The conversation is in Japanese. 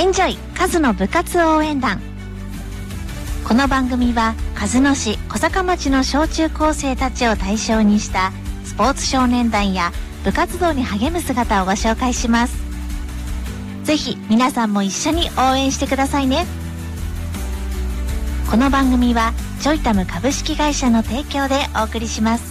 エンジョイカズの部活応援団。この番組は鹿角市小坂町の小中高生たちを対象にしたスポーツ少年団や部活動に励む姿をご紹介します。ぜひ皆さんも一緒に応援してくださいね。この番組はジョイタム株式会社の提供でお送りします。